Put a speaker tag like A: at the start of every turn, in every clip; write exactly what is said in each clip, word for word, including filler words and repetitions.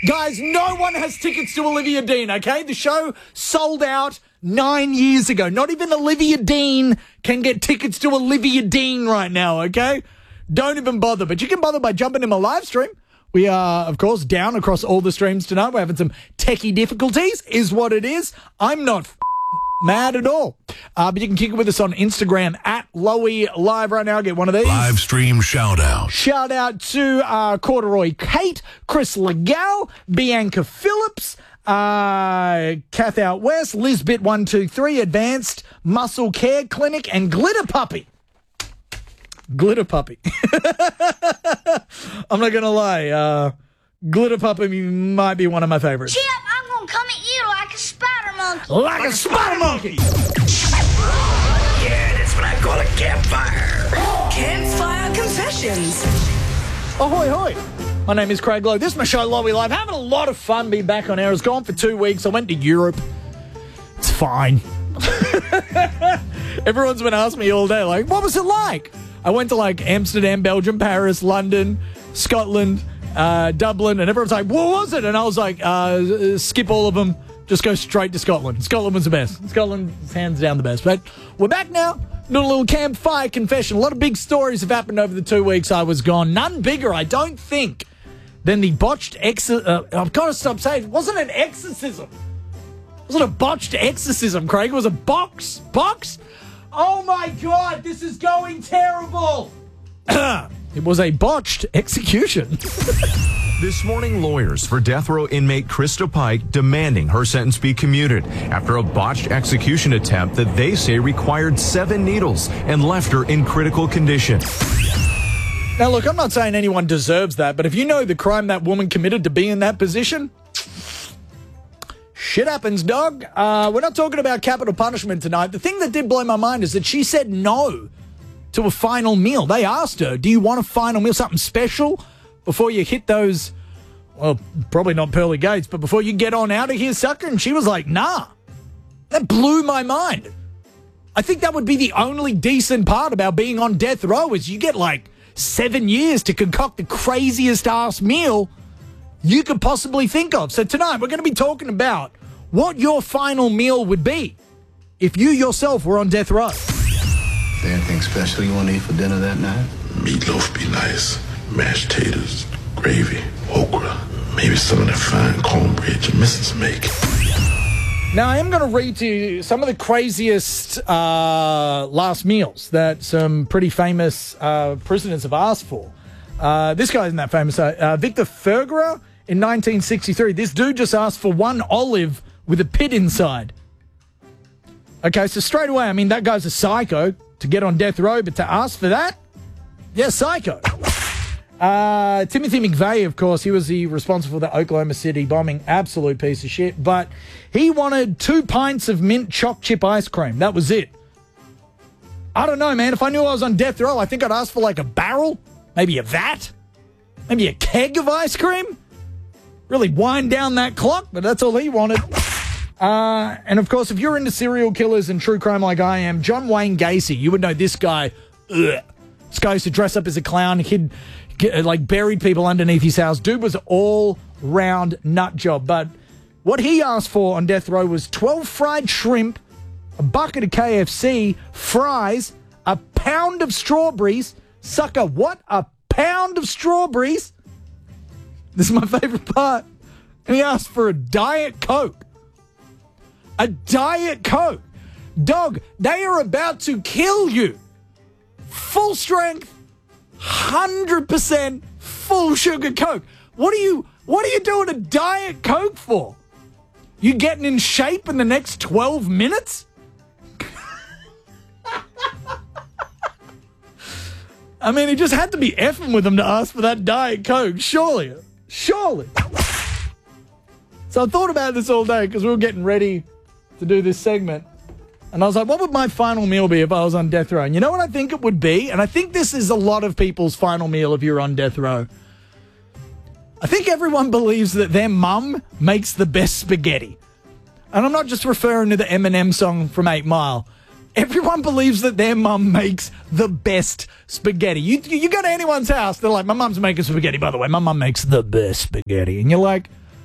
A: Guys, no one has tickets to Olivia Dean, okay? The show sold out nine years ago. Not even Olivia Dean can get tickets to Olivia Dean right now, okay? Don't even bother. But you can bother by jumping in my live stream. We are, of course, down across all the streams tonight. We're having some techie difficulties, is what it is. I'm not f- mad at all. Uh, but you can kick it with us on Instagram at Lowy Live right now. Get one of these.
B: Live stream shout out.
A: Shout out to uh, Corduroy Kate, Chris Legal, Bianca Phillips, uh, Kath Out West, Lizbit one two three, Advanced Muscle Care Clinic, and Glitter Puppy. Glitter Puppy. I'm not going to lie. Uh, Glitter Puppy might be one of my favorites.
C: Chip, I'm going to come at you like a spider monkey.
A: Like, like a spider monkey.
D: Yeah, that's what I call a campfire.
E: Campfire Confessions.
A: Ahoy, hoy. My name is Craig Lowe. This is my show, Lowy Live. Having a lot of fun being back on air. I was gone for two weeks. I went to Europe. It's fine. Everyone's been asking me all day, like, what was it like? I went to, like, Amsterdam, Belgium, Paris, London, Scotland, uh, Dublin, and everyone's like, what was it? And I was like, uh, skip all of them. Just go straight to Scotland. Scotland was the best. Scotland's hands down the best. But we're back now. Doing a little campfire confession. A lot of big stories have happened over the two weeks I was gone. None bigger, I don't think, than the botched exorcism. Uh, I've got to stop saying it wasn't an exorcism. It wasn't a botched exorcism, Craig. It was a box. Box? Oh, my God. This is going terrible. It was a botched execution.
F: This morning, lawyers for death row inmate Krista Pike demanding her sentence be commuted after a botched execution attempt that they say required seven needles and left her in critical condition.
A: Now, look, I'm not saying anyone deserves that, but if you know the crime that woman committed to be in that position, shit happens, dog. Uh, we're not talking about capital punishment tonight. The thing that did blow my mind is that she said no to a final meal. They asked her, do you want a final meal, something special, before you hit those, well, probably not pearly gates, but before you get on out of here, sucker? And she was like, nah. That blew my mind. I think that would be the only decent part about being on death row is you get like seven years to concoct the craziest ass meal you could possibly think of. So tonight we're going to be talking about what your final meal would be if you yourself were on death row.
G: Is there anything special you want to eat for dinner that night?
B: Meatloaf be nice. Mashed taters, gravy, okra, maybe some of that fine cornbread your missus make.
A: Now, I am going to read to you some of the craziest uh, last meals that some pretty famous uh, prisoners have asked for. Uh, this guy isn't that famous. Uh, uh, Victor Fergera in nineteen sixty-three. This dude just asked for one olive with a pit inside. Okay, so straight away, I mean, that guy's a psycho to get on death row, but to ask for that? Yeah, psycho. Uh, Timothy McVeigh, of course, he was the responsible for the Oklahoma City bombing. Absolute piece of shit. But he wanted two pints of mint choc chip ice cream. That was it. I don't know, man. If I knew I was on death row, I think I'd ask for like a barrel, maybe a vat, maybe a keg of ice cream. Really wind down that clock, but that's all he wanted. Uh, and, of course, if you're into serial killers and true crime like I am, John Wayne Gacy, you would know this guy. Ugh. This guy used to dress up as a clown. He'd get, like buried people underneath his house. Dude was all-round nut job. But what he asked for on death row was twelve fried shrimp, a bucket of K F C, fries, a pound of strawberries. Sucker, what? A pound of strawberries? This is my favorite part. And he asked for a Diet Coke. A Diet Coke. Dog, they are about to kill you. Full strength, one hundred percent full sugar Coke. What are you, what are you doing a Diet Coke for? You getting in shape in the next twelve minutes? I mean, he just had to be effing with him to ask for that Diet Coke. Surely. Surely. So I thought about this all day because we were getting ready to do this segment. And I was like, what would my final meal be if I was on death row? And you know what I think it would be? And I think this is a lot of people's final meal if you're on death row. I think everyone believes that their mum makes the best spaghetti. And I'm not just referring to the Eminem song from eight mile. Everyone believes that their mum makes the best spaghetti. You you go to anyone's house, they're like, my mum's making spaghetti, by the way. My mum makes the best spaghetti. And you're like,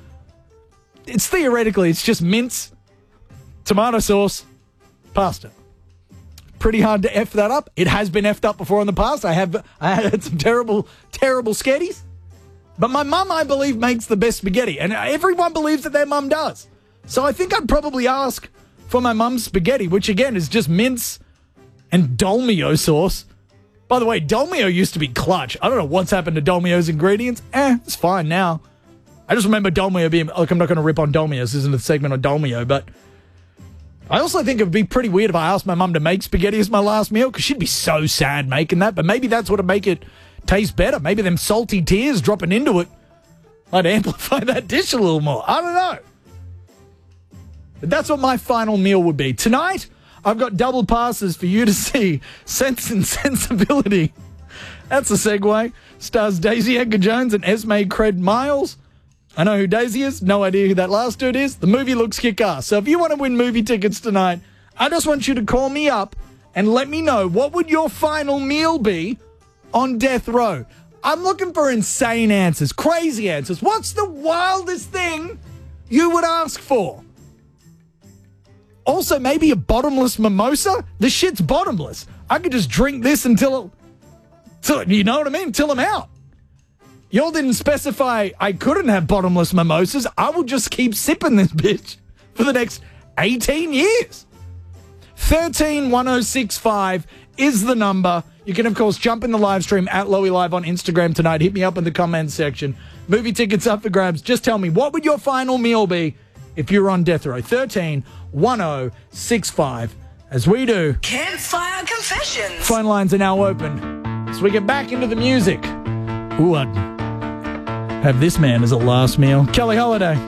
A: it's theoretically, it's just mince, tomato sauce, pasta. Pretty hard to F that up. It has been F'd up before in the past. I have I had some terrible, terrible sketties. But my mum, I believe, makes the best spaghetti. And everyone believes that their mum does. So I think I'd probably ask for my mum's spaghetti, which again is just mince and Dolmio sauce. By the way, Dolmio used to be clutch. I don't know what's happened to Dolmio's ingredients. Eh, it's fine now. I just remember Dolmio being... Look, I'm not going to rip on Dolmio. This isn't a segment on Dolmio, but... I also think it would be pretty weird if I asked my mum to make spaghetti as my last meal, because she'd be so sad making that. But maybe that's what would make it taste better. Maybe them salty tears dropping into it might amplify that dish a little more. I don't know. But that's what my final meal would be. Tonight, I've got double passes for you to see Sense and Sensibility. That's a segue. Stars Daisy Edgar Jones and Esme Cred Miles. I know who Daisy is. No idea who that last dude is. The movie looks kick-ass. So if you want to win movie tickets tonight, I just want you to call me up and let me know what would your final meal be on death row. I'm looking for insane answers, crazy answers. What's the wildest thing you would ask for? Also, maybe a bottomless mimosa? The shit's bottomless. I could just drink this until, till, you know what I mean? Till I'm out. Y'all didn't specify I couldn't have bottomless mimosas. I will just keep sipping this bitch for the next eighteen years. one three one oh six five is the number. You can, of course, jump in the live stream at Lowy Live on Instagram tonight. Hit me up in the comments section. Movie tickets up for grabs. Just tell me, what would your final meal be if you were on death row? one three one oh six five. As we do,
E: Campfire Confessions.
A: phone lines are now open. So we get back into the music. Ooh, I'd have this man as a last meal. Kelly Holiday.